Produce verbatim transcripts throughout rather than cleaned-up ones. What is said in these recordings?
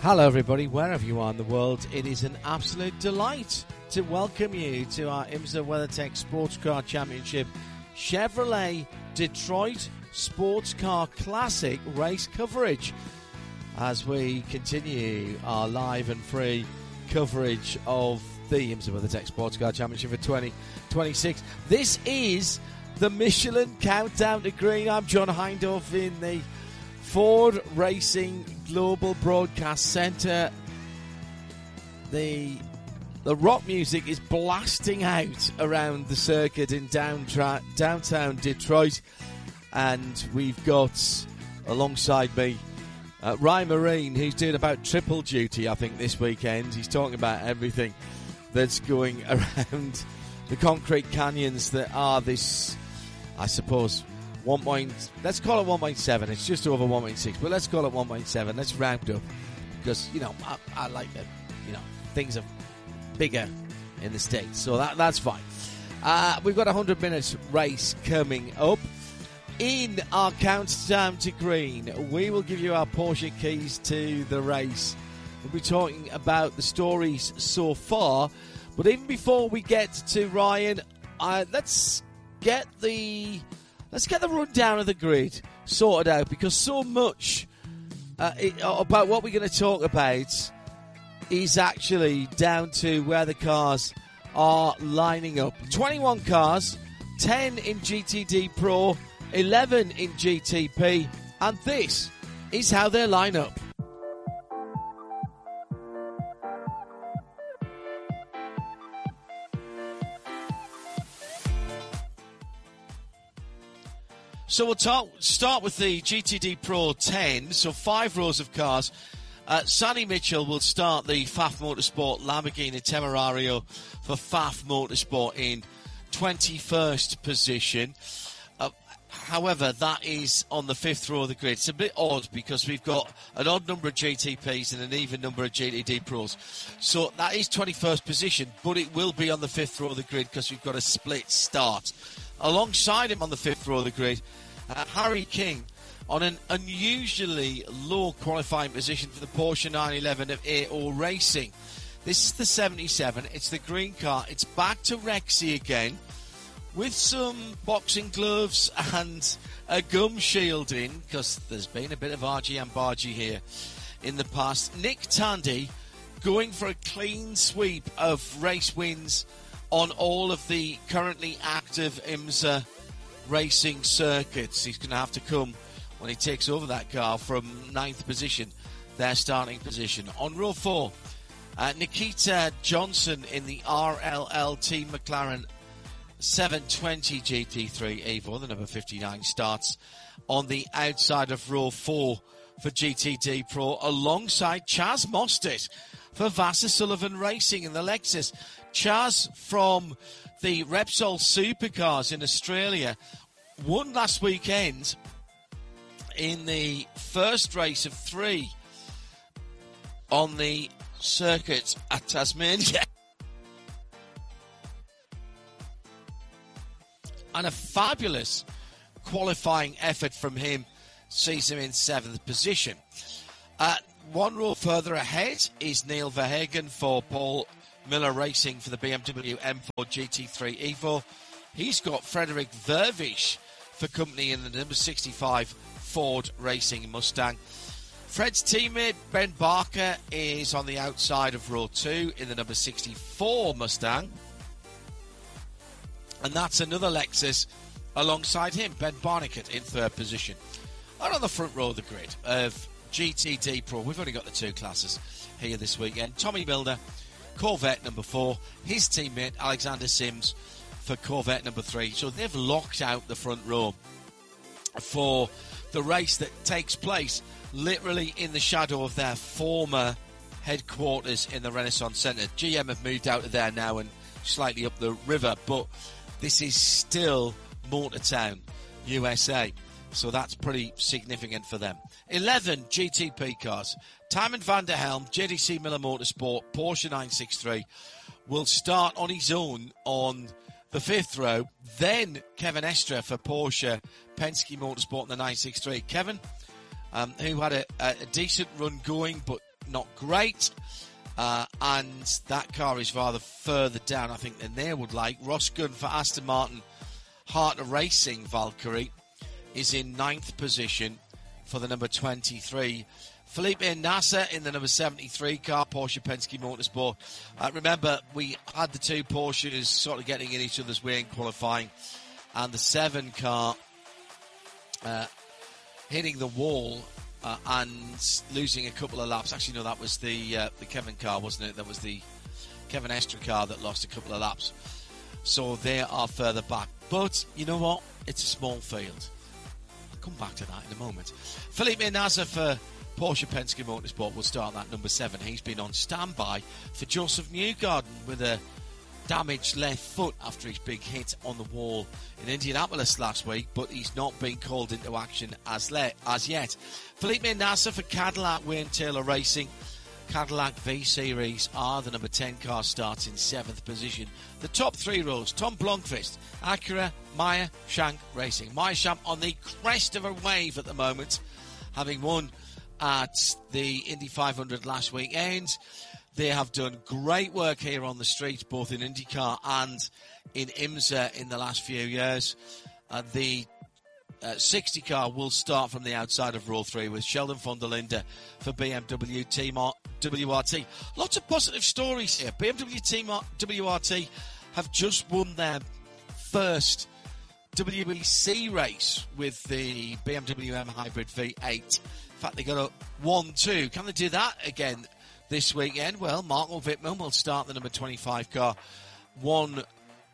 Hello everybody, wherever you are in the world, it is an absolute delight to welcome you to our IMSA WeatherTech Sports Car Championship Chevrolet Detroit Sports Car Classic race coverage as we continue our live and free coverage of the IMSA WeatherTech Sports Car Championship for twenty twenty-six. This is the Michelin Countdown to Green. I'm John Hindhaugh in the Ford Racing Global Broadcast Centre. The the rock music is blasting out around the circuit in down tra- downtown Detroit, and we've got alongside me uh, Ryan Marine, who's doing about triple duty, I think, this weekend. He's talking about everything that's going around the concrete canyons that are this, I suppose, one point, let's call it one point seven. It's just over one point six, but let's call it one point seven. Let's round up because, you know, I, I like that, you know, things are bigger in the States, so that that's fine. Uh, we've got a one hundred minutes race coming up. In our countdown to green, we will give you our Porsche keys to the race. We'll be talking about the stories so far, but even before we get to Ryan, uh, let's get the... Let's get the rundown of the grid sorted out, because so much uh, it, about what we're going to talk about is actually down to where the cars are lining up. twenty-one cars, ten in G T D Pro, eleven in G T P, and this is how they line up. So we'll talk, start with the G T D Pro ten, so five rows of cars. Uh, Sonny Mitchell will start the F A F Motorsport Lamborghini Temerario for F A F Motorsport in twenty-first position. Uh, however, that is on the fifth row of the grid. It's a bit odd because we've got an odd number of G T Ps and an even number of G T D Pros. So that is twenty-first position, but it will be on the fifth row of the grid because we've got a split start. Alongside him on the fifth row of the grid, Uh, Harry King on an unusually low qualifying position for the Porsche nine eleven of A O Racing. This is the seventy-seven. It's the green car. It's back to Rexy again with some boxing gloves and a gum shielding because there's been a bit of argy-and-bargy here in the past. Nick Tandy going for a clean sweep of race wins on all of the currently active IMSA racing circuits. He's going to have to come when he takes over that car from ninth position, their starting position. On row four, uh, Nikita Johnson in the R L L Team McLaren seven twenty G T three Evo, the number fifty-nine, starts on the outside of row four for G T D Pro, alongside Chaz Mostert for Vasser Sullivan Racing in the Lexus. Chaz from the Repsol Supercars in Australia won last weekend in the first race of three on the circuit at Tasmania. And a fabulous qualifying effort from him sees him in seventh position. Uh, one row further ahead is Neil Verhagen for Paul Miller Racing for the B M W M four G T three Evo. He's got Frederick Vervish for company in the number sixty-five Ford Racing Mustang. Fred's teammate Ben Barker is on the outside of row two in the number sixty-four Mustang. And that's another Lexus alongside him, Ben Barnicat in third position. And on the front row of the grid of G T D Pro, we've only got the two classes here this weekend. Tommy Milner, Corvette number four, his teammate Alexander Sims for Corvette number three. So they've locked out the front row for the race that takes place literally in the shadow of their former headquarters in the Renaissance Centre. G M have moved out of there now and slightly up the river, but this is still Motortown, U S A. So that's pretty significant for them. eleven G T P cars. Timon van der Helm, J D C Miller Motorsport, Porsche nine sixty-three, will start on his own on the fifth row. Then Kevin Estre for Porsche Penske Motorsport in the nine sixty-three. Kevin, um, who had a, a decent run going, but not great. Uh, and that car is rather further down, I think, than they would like. Ross Gunn for Aston Martin Hartner Racing Valkyrie is in ninth position for the number twenty-three. Felipe Nasser in the number seventy-three car, Porsche Penske Motorsport. Uh, remember, we had the two Porsches sort of getting in each other's way in qualifying, and the seven car uh, hitting the wall uh, and losing a couple of laps. Actually, no, that was the uh, the Kevin car, wasn't it? That was the Kevin Estre car that lost a couple of laps. So they are further back. But you know what? It's a small field. I'll come back to that in a moment. Felipe Nasser for Porsche Penske Motorsport will start at number seven. He's been on standby for Joseph Newgarden with a damaged left foot after his big hit on the wall in Indianapolis last week, but he's not been called into action as, le- as yet. Felipe Nasser for Cadillac Wayne Taylor Racing. Cadillac V-Series are the number ten car, starts in seventh position. The top three rows, Tom Blomqvist, Acura, Meyer Shank Racing. Meyer Shank on the crest of a wave at the moment, having won at the Indy five hundred last weekend. They have done great work here on the street, both in IndyCar and in IMSA in the last few years. Uh, the uh, sixty car will start from the outside of row three with Sheldon von der Linde for B M W Team W R T. Lots of positive stories here. B M W Team W R T have just won their first W E C race with the B M W M Hybrid V eight. In fact, they got a one two. Can they do that again this weekend? Well, Marco Wittmann will start the number twenty-five car one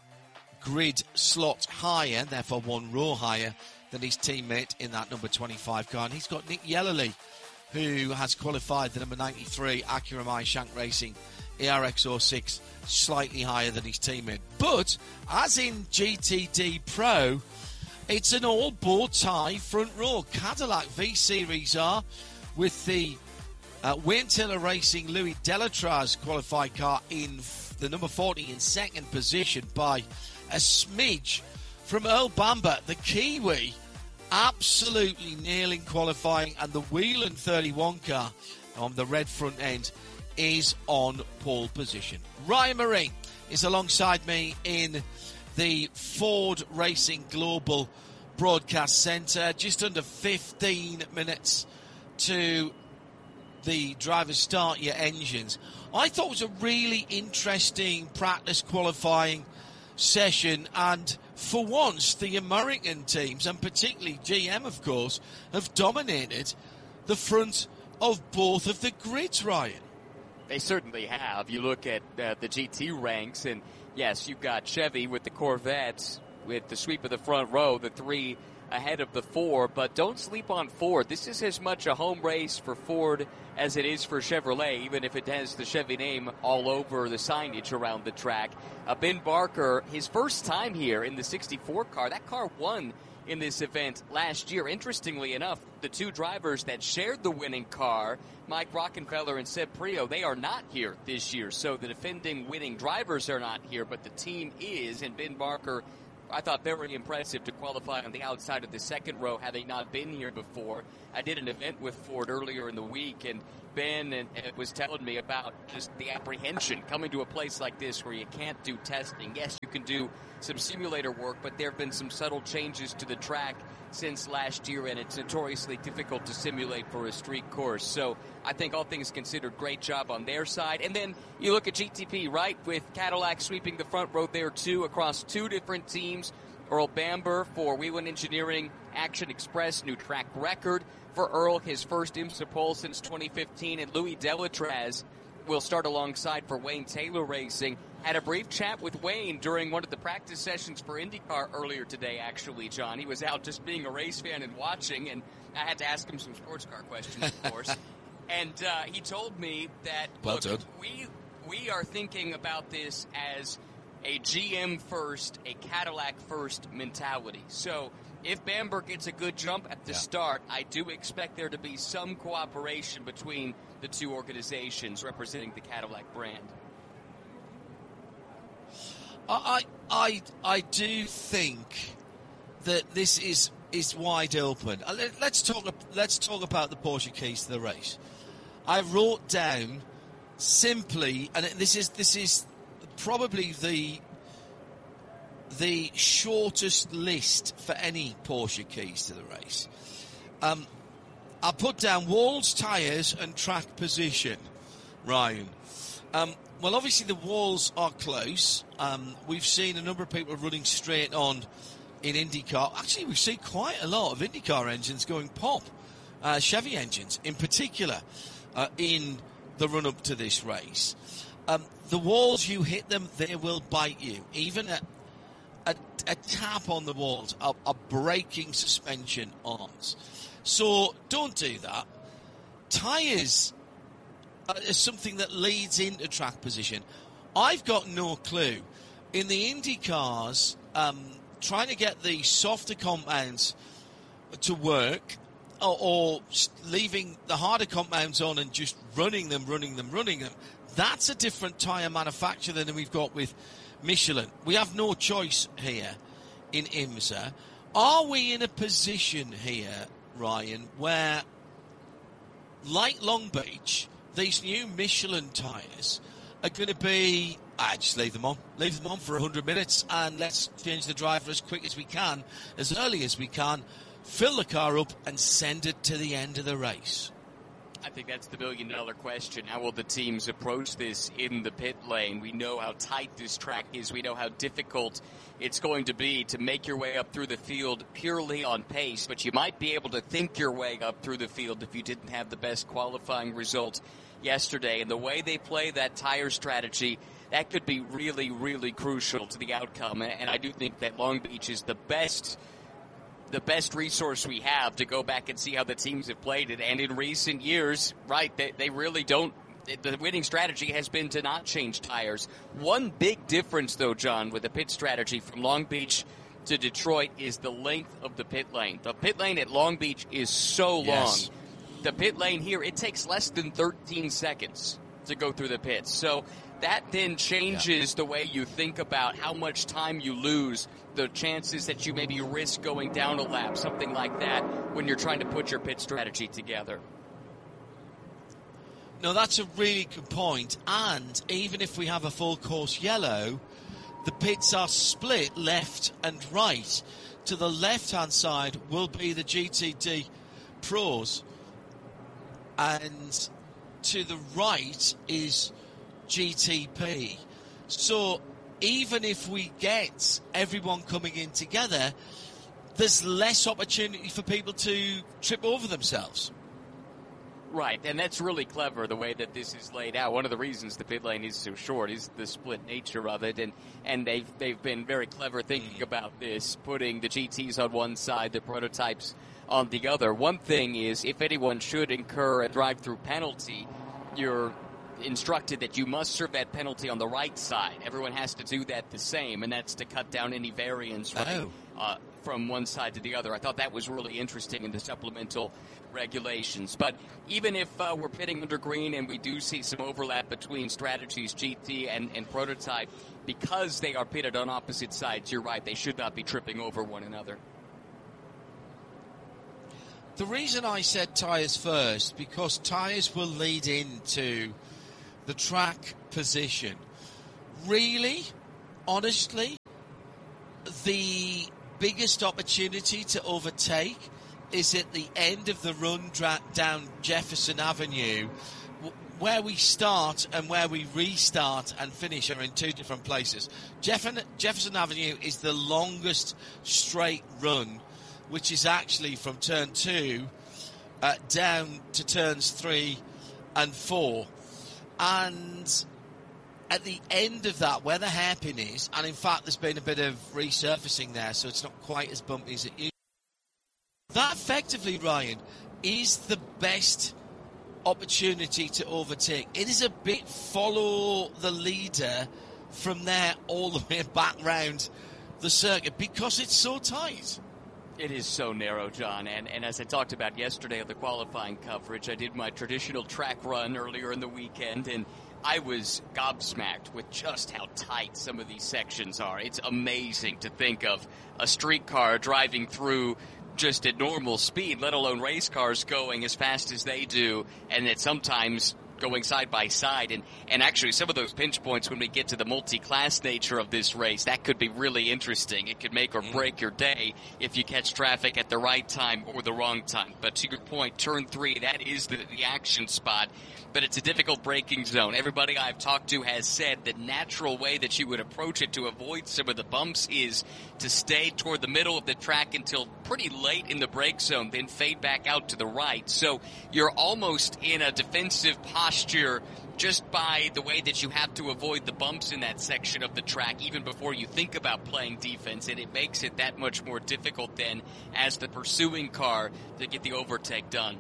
grid slot higher, therefore one row higher than his teammate in that number twenty-five car. And he's got Nick Yellerly, who has qualified the number ninety-three Acura Meyer Shank Racing A R X oh six, slightly higher than his teammate. But, as in G T D Pro, it's an all bow tie front row. Cadillac V-Series are with the uh, Wayne Taylor Racing Louis Delatraz qualified car in f- the number forty in second position by a smidge from Earl Bamber, the Kiwi, absolutely nailing qualifying, and the Whelen thirty-one car on the red front end is on pole position. Ryan Marine is alongside me in the Ford Racing Global Broadcast Centre. Just under fifteen minutes to the drivers start your engines. I thought it was a really interesting practice qualifying session, and for once the American teams, and particularly G M of course, have dominated the front of both of the grids, Ryan. They certainly have. You look at uh, the G T ranks, and yes, you've got Chevy with the Corvettes with the sweep of the front row, the three ahead of the four, but don't sleep on Ford. This is as much a home race for Ford as it is for Chevrolet, even if it has the Chevy name all over the signage around the track. Uh, Ben Barker, his first time here in the sixty-four car, that car won in this event last year. Interestingly enough, the two drivers that shared the winning car, Mike Rockenfeller and Seb Prio, they are not here this year. So the defending winning drivers are not here, but the team is, and Ben Barker, I thought very impressive to qualify on the outside of the second row, having not been here before. I did an event with Ford earlier in the week, and Ben and, and was telling me about just the apprehension coming to a place like this where you can't do testing. Yes, you can do some simulator work, but there have been some subtle changes to the track since last year, and it's notoriously difficult to simulate for a street course. So I think all things considered, great job on their side. And then you look at G T P, right, with Cadillac sweeping the front row there too across two different teams. Earl Bamber for Whelen Engineering, Action Express, new track record for Earl, his first IMSA pole since twenty fifteen, and Louis Delatraz will start alongside for Wayne Taylor Racing. Had a brief chat with Wayne during one of the practice sessions for IndyCar earlier today, actually, John. He was out just being a race fan and watching, and I had to ask him some sports car questions, of course. And uh, he told me that, well look, done. we we are thinking about this as a G M first, a Cadillac first mentality. So if Bamber gets a good jump at the yeah. start, I do expect there to be some cooperation between the two organizations representing the Cadillac brand. I I I do think that this is is wide open. Let's talk let's talk about the Porsche keys to the race. I wrote down simply, and this is this is probably the the shortest list for any Porsche keys to the race. Um, I put down walls, tyres and track position, Ryan. Um, well, obviously the walls are close. Um, we've seen a number of people running straight on in IndyCar. Actually, we've seen quite a lot of IndyCar engines going pop. Uh, Chevy engines in particular uh, in the run-up to this race. Um, the walls, you hit them, they will bite you. Even a, a, a tap on the walls are, are breaking suspension arms. So don't do that. Tyres is something that leads into track position. I've got no clue. In the Indy cars, um, trying to get the softer compounds to work, or, or leaving the harder compounds on and just running them, running them, running them, that's a different tyre manufacturer than we've got with Michelin. We have no choice here in IMSA. Are we in a position here, Ryan, where, like Long Beach, these new Michelin tyres are going to be, ah, just leave them on. Leave them on for one hundred minutes and let's change the driver as quick as we can, as early as we can, fill the car up and send it to the end of the race? I think that's the million-dollar question. How will the teams approach this in the pit lane? We know how tight this track is. We know how difficult it's going to be to make your way up through the field purely on pace, but you might be able to think your way up through the field if you didn't have the best qualifying result yesterday. And the way they play that tire strategy, that could be really, really crucial to the outcome. And I do think that Long Beach is the best the best resource we have to go back and see how the teams have played it. And in recent years, right, they, they really don't, the winning strategy has been to not change tires. One big difference, though, John, with the pit strategy from Long Beach to Detroit is the length of the pit lane. The pit lane at Long Beach is so yes. long. The pit lane here, it takes less than thirteen seconds to go through the pits. So that then changes yeah. the way you think about how much time you lose, the chances that you maybe risk going down a lap, something like that, when you're trying to put your pit strategy together. No, that's a really good point. And even if we have a full course yellow, the pits are split left and right. To the left-hand side will be the G T D Pros, and to the right is G T P. So even if we get everyone coming in together, there's less opportunity for people to trip over themselves. Right, and that's really clever, the way that this is laid out. One of the reasons the pit lane is so short is the split nature of it, and, and they've, they've been very clever thinking about this, putting the G Ts on one side, the prototypes on the other. One thing is, if anyone should incur a drive-through penalty, you're instructed that you must serve that penalty on the right side. Everyone has to do that the same, and that's to cut down any variance right, oh. uh, from one side to the other. I thought that was really interesting in the supplemental regulations. But even if uh, we're pitting under green and we do see some overlap between strategies, G T and, and prototype, because they are pitted on opposite sides, you're right, they should not be tripping over one another. The reason I said tyres first, because tyres will lead into the track position. Really, honestly, the biggest opportunity to overtake is at the end of the run dra- down Jefferson Avenue, w- where we start and where we restart and finish are in two different places. Jeff- Jefferson Avenue is the longest straight run, which is actually from turn two uh, down to turns three and four. And at the end of that, where the hairpin is, and in fact there's been a bit of resurfacing there, so it's not quite as bumpy as it used to be. That effectively, Ryan, is the best opportunity to overtake. It is a bit follow the leader from there all the way back round the circuit because it's so tight. It is so narrow, John, and, and as I talked about yesterday on the qualifying coverage, I did my traditional track run earlier in the weekend, and I was gobsmacked with just how tight some of these sections are. It's amazing to think of a streetcar driving through just at normal speed, let alone race cars going as fast as they do, and that sometimes going side by side. And, and actually some of those pinch points when we get to the multi-class nature of this race, that could be really interesting. It could make or break your day if you catch traffic at the right time or the wrong time. But to your point, turn three, that is the, the action spot. But it's a difficult braking zone. Everybody I've talked to has said the natural way that you would approach it to avoid some of the bumps is to stay toward the middle of the track until pretty late in the brake zone, then fade back out to the right. So you're almost in a defensive posture just by the way that you have to avoid the bumps in that section of the track even before you think about playing defense. And it makes it that much more difficult then as the pursuing car to get the overtake done.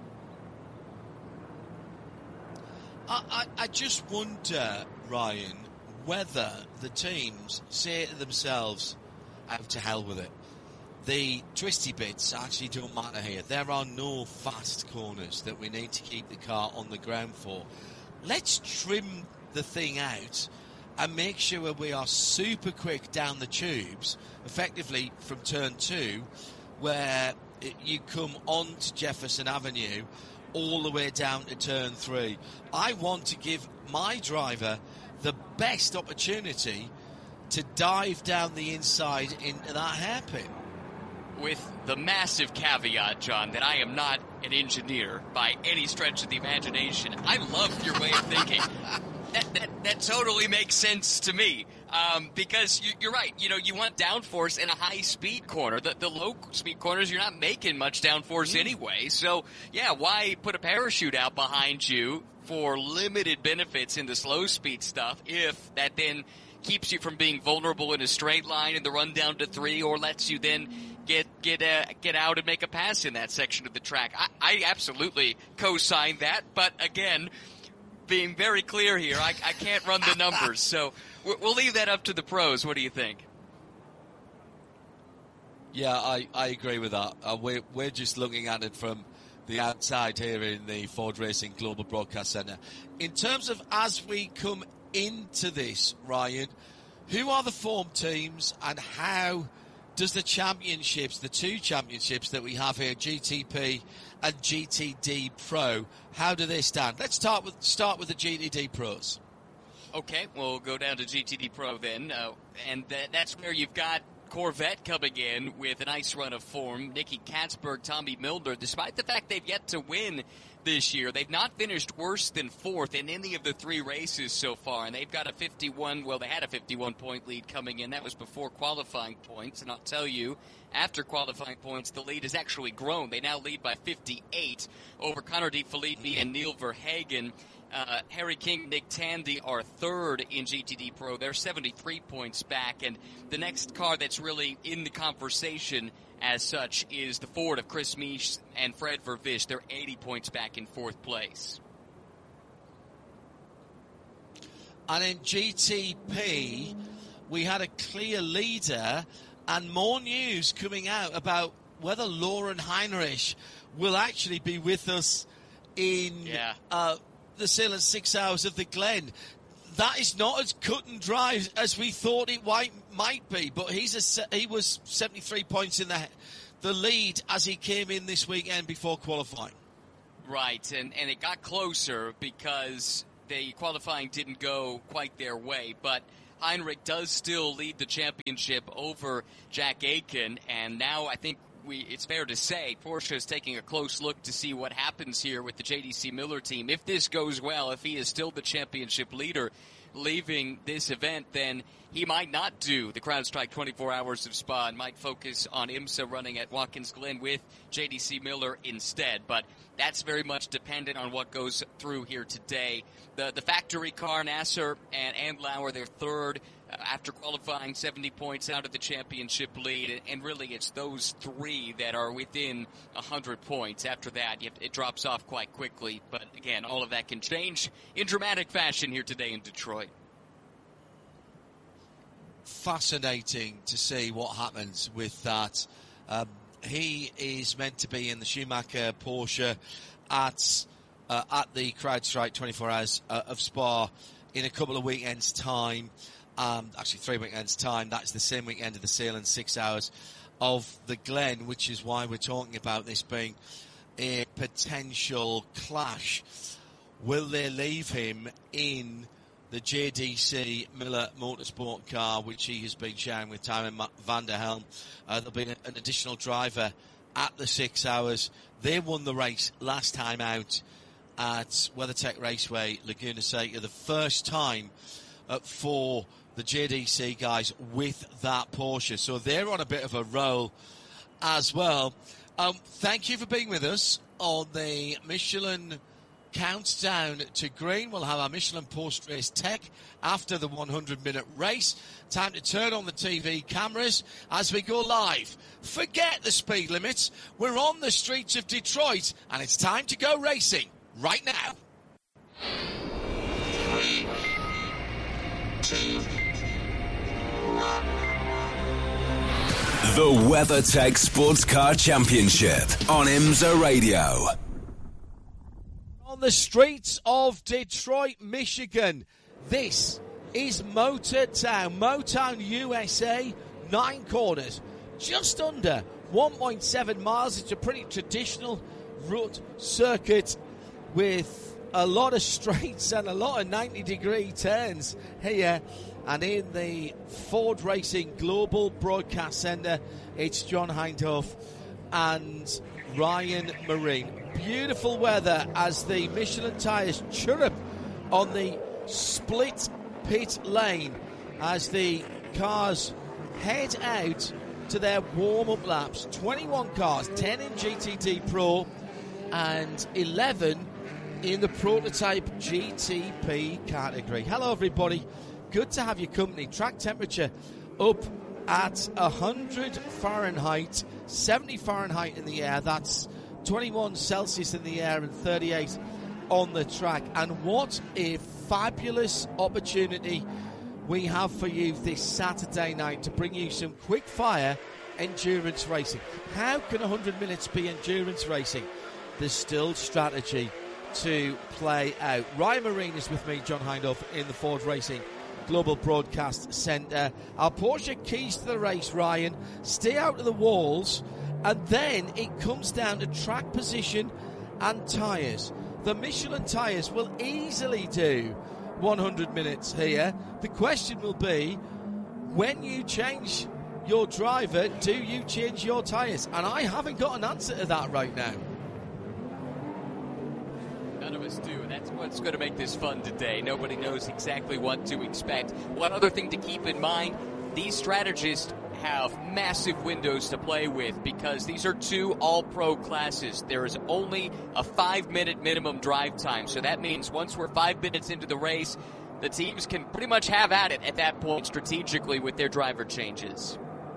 I, I, I just wonder, Ryan, whether the teams say to themselves, out to hell with it. The twisty bits actually don't matter here. There are no fast corners that we need to keep the car on the ground for. Let's trim the thing out and make sure we are super quick down the tubes, effectively from turn two, where it, you come on to Jefferson Avenue all the way down to turn three. I want to give my driver the best opportunity to dive down the inside into that hairpin. With the massive caveat, John, that I am not an engineer by any stretch of the imagination. I love your way of thinking. That, that, that totally makes sense to me. Um, because you, you're right. You know, you want downforce in a high-speed corner. The, the low-speed corners, you're not making much downforce mm. anyway. So, yeah, why put a parachute out behind you for limited benefits in the slow-speed stuff if that then keeps you from being vulnerable in a straight line in the run down to three, or lets you then get get uh, get out and make a pass in that section of the track? I, I absolutely co-sign that, but again, being very clear here, I, I can't run the numbers, so we'll leave that up to the pros. What do you think? Yeah, I, I agree with that. Uh, we're, we're just looking at it from the outside here in the Ford Racing Global Broadcast Centre. In terms of as we come into this, Ryan, who are the form teams and how does the championships, the two championships that we have here, G T P and G T D Pro, how do they stand? Let's start with start with the G T D Pros. Okay, we'll go down to G T D Pro then, uh, and th- that's where you've got Corvette coming in with a nice run of form. Nicky Katzberg, Tommy Milner, despite the fact they've yet to win this year, they've not finished worse than fourth in any of the three races so far, and they've got a fifty-one, well, they had a fifty-one point lead coming in. That was before qualifying points, and I'll tell you, after qualifying points, the lead has actually grown. They now lead by fifty-eight over Connor DeFilippi and Neil Verhagen. Uh, Harry King, Nick Tandy are third in G T D Pro. They're seventy-three points back, and the next car that's really in the conversation as such is the Ford of Chris Meesh and Fred Vervish. They're eighty points back in fourth place. And in G T P, we had a clear leader and more news coming out about whether Lauren Heinrich will actually be with us in yeah. uh, the Salem Six Hours of the Glen. That is not as cut and dry as we thought it might, might be, but he's a, he was seventy-three points in the the lead as he came in this weekend before qualifying. Right, and, and it got closer because the qualifying didn't go quite their way, but Heinrich does still lead the championship over Jack Aiken, and now I think we it's fair to say Porsche is taking a close look to see what happens here with the J D C Miller team. If this goes well, if he is still the championship leader leaving this event, then he might not do the CrowdStrike twenty-four Hours of Spa and might focus on IMSA running at Watkins Glen with J D C Miller instead. But that's very much dependent on what goes through here today. The the factory car, Nasser and Andlauer, they're third uh, after qualifying, seventy points out of the championship lead. And really it's those three that are within one hundred points. After that, it drops off quite quickly. But again, all of that can change in dramatic fashion here today in Detroit. Fascinating to see what happens with that. Um, he is meant to be in the Schumacher Porsche at uh, at the CrowdStrike twenty-four Hours uh, of Spa in a couple of weekends' time. Um, actually, three weekends' time. That's the same weekend of the Salem Six Hours of the Glen, which is why we're talking about this being a potential clash. Will they leave him in the J D C Miller Motorsport car, which he has been sharing with Tyrone van der Helm? Uh, there'll be an, an additional driver at the six hours. They won the race last time out at WeatherTech Raceway, Laguna Seca, the first time uh, for the J D C guys with that Porsche. So they're on a bit of a roll as well. Um, thank you for being with us on the Michelin Countdown to Green. We'll have our Michelin post-race tech after the hundred minute race. Time to turn on the T V cameras as we go live. Forget the speed limits. We're on the streets of Detroit, and it's time to go racing right now. Three, two, one. The WeatherTech Sports Car Championship on IMSA Radio. On the streets of Detroit, Michigan, this is Motor Town, Motown, U S A, nine corners, just under one point seven miles. It's a pretty traditional rut circuit with a lot of straights and a lot of ninety degree turns here. And in the Ford Racing Global Broadcast Centre, it's John Hindhaugh and Ryan Marine. Beautiful weather as the Michelin tyres chirrup on the split pit lane as the cars head out to their warm-up laps. twenty-one cars, ten in G T D Pro and eleven in the prototype G T P category. Hello everybody, good to have your company. Track temperature up at one hundred Fahrenheit, seventy Fahrenheit in the air. That's twenty-one Celsius in the air and thirty-eight on the track. And what a fabulous opportunity we have for you this Saturday night to bring you some quick fire endurance racing. How can one hundred minutes be endurance racing? There's still strategy to play out. Ryan Marine is with me, John Hindhaugh, in the Ford Racing Global Broadcast Centre. Our Porsche keys to the race, Ryan, stay out of the walls, and then it comes down to track position and tyres. The Michelin tyres will easily do one hundred minutes here. The question will be, when you change your driver, do you change your tyres? And I haven't got an answer to that right now. None of us do. That's what's going to make this fun today. Nobody knows exactly what to expect. One other thing to keep in mind, these strategists have massive windows to play with because these are two all-pro classes. There is only a five-minute minimum drive time. So that means once we're five minutes into the race, the teams can pretty much have at it at that point strategically with their driver changes.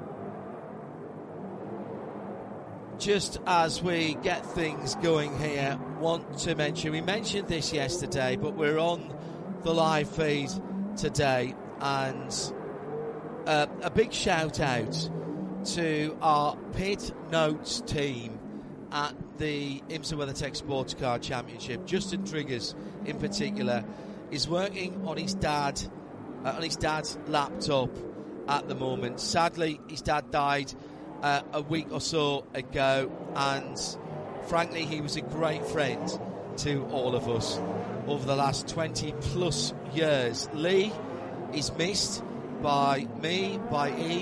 Just as we get things going here, want to mention, we mentioned this yesterday, but we're on the live feed today, and uh, a big shout out to our Pit Notes team at the IMSA WeatherTech Sports Car Championship. Justin Triggers, in particular, is working on his dad, uh, on his dad's laptop at the moment. Sadly, his dad died Uh, a week or so ago, and frankly he was a great friend to all of us over the last twenty plus years. Lee is missed by me, by E,